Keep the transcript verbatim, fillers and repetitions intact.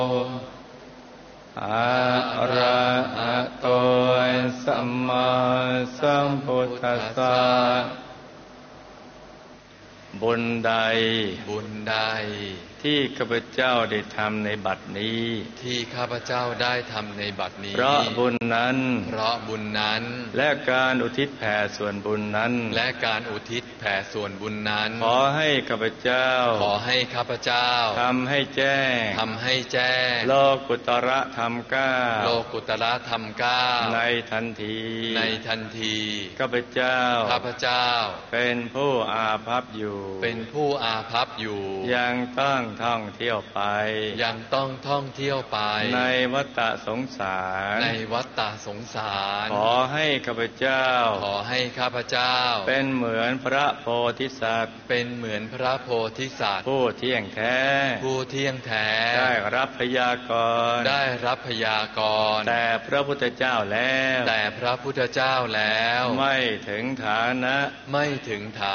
อะระหะโตสัมมาสัมพุทธัสสะบุญใดบุญใดที่ข้าพเจ้าได้ทำในบัดนี้ที่ข้าพเจ้าได้ทำในบัดนี้เพราะบุญนั้นเพราะบุญนั้นและการอุทิศแผ่ส่วนบุญนั้นและการอุทิศแผ่ส่วนบุญนั้นขอให้ข้าพเจ้าขอให้ข้าพเจ้าทำให้แจ้งทำให้แจ้งโลกุตระธรรมเก้าโลกุตระธรรมเก้าในทันทีในทันทีข้าพเจ้าข้าพเจ้าเป็นผู้อาภัพอยู่เป็นผู้อาภัพอยู่ยังต้องท่องเที่ยวไปยังต้องท่องเที่ยวไปในวัฏสงสารในวัฏสงสารขอให้ข้าพเจ้าขอให้ข้าพเจ้าเป็นเหมือนพระโพธิสัตว์เป็นเหมือนพระโพธิสัตว์ผู้เที่ยงแท้ผู้เที่ยงแท้ได้รับพยากรณ์ได้รับพยากรณ์แต่พระพุทธเจ้าแล้วแต่พระพุทธเจ้าแล้วไม่ถึงฐานะไม่ถึงฐ